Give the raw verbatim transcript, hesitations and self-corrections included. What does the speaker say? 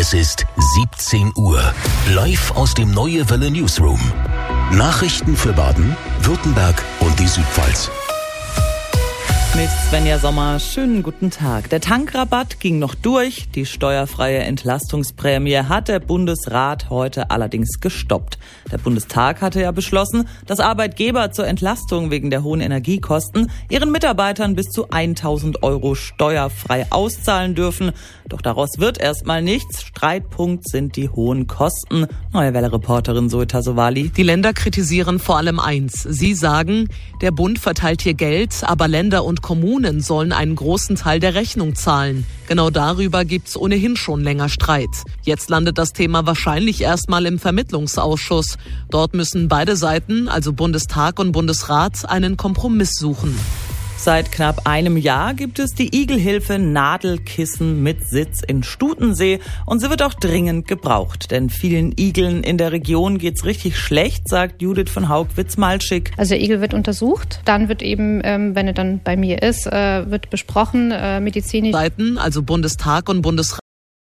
Es ist siebzehn Uhr. Live aus dem Neue Welle Newsroom. Nachrichten für Baden, Württemberg und die Südpfalz. Mit Svenja Sommer, schönen guten Tag. Der Tankrabatt ging noch durch. Die steuerfreie Entlastungsprämie hat der Bundesrat heute allerdings gestoppt. Der Bundestag hatte ja beschlossen, dass Arbeitgeber zur Entlastung wegen der hohen Energiekosten ihren Mitarbeitern bis zu tausend Euro steuerfrei auszahlen dürfen. Doch daraus wird erstmal nichts. Streitpunkt sind die hohen Kosten. Neue Welle-Reporterin Zoeta Sowali. Die Länder kritisieren vor allem eins. Sie sagen, der Bund verteilt hier Geld, aber Länder und Kommunen sollen einen großen Teil der Rechnung zahlen. Genau darüber gibt's ohnehin schon länger Streit. Jetzt landet das Thema wahrscheinlich erstmal im Vermittlungsausschuss. Dort müssen beide Seiten, also Bundestag und Bundesrat, einen Kompromiss suchen. Seit knapp einem Jahr gibt es die Igelhilfe Nadelkissen mit Sitz in Stutensee und sie wird auch dringend gebraucht, denn vielen Igeln in der Region geht's richtig schlecht, sagt Judith von Haugwitz-Malschick. Also der Igel wird untersucht, dann wird eben, ähm, wenn er dann bei mir ist, äh, wird besprochen, äh, medizinisch. Seiten, also Bundestag und Bundesrat.